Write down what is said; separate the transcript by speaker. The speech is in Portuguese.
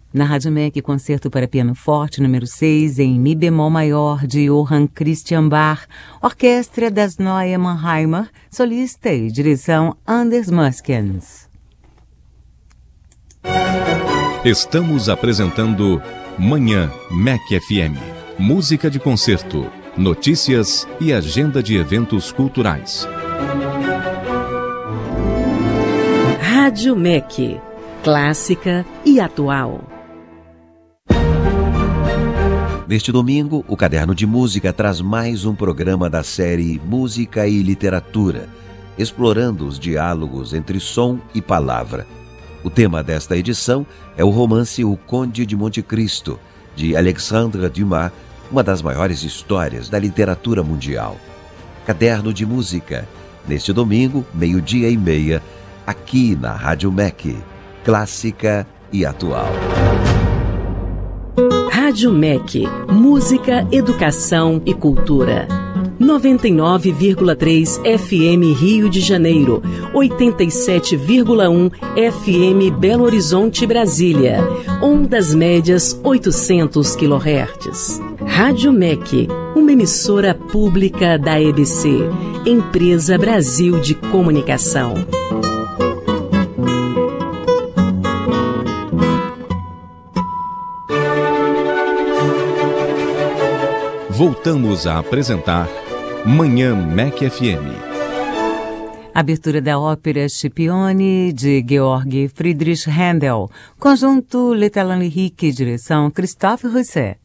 Speaker 1: Na Rádio MEC, concerto para piano forte número 6 em Mi bemol maior de Johann Christian Bach, orquestra das Neue Mannheimer, solista e direção Anders Muskens.
Speaker 2: Estamos apresentando Manhã MEC FM. Música de concerto, notícias e agenda de eventos culturais.
Speaker 3: Rádio MEC, clássica e atual.
Speaker 4: Neste domingo, o Caderno de Música traz mais um programa da série Música e Literatura, explorando os diálogos entre som e palavra. O tema desta edição é o romance O Conde de Monte Cristo, de Alexandre Dumas, uma das maiores histórias da literatura mundial. Caderno de Música, neste domingo, 12:30, aqui na Rádio MEC, clássica e atual.
Speaker 3: Rádio MEC, música, educação e cultura. 99,3 FM Rio de Janeiro, 87,1 FM Belo Horizonte, Brasília. Ondas médias 800 kHz. Rádio MEC, uma emissora pública da EBC, Empresa Brasil de Comunicação.
Speaker 2: Voltamos a apresentar Manhã MEC FM.
Speaker 1: Abertura da ópera Scipione, de Georg Friedrich Händel, conjunto Le Talent Lyrique, direção Christophe Rousset.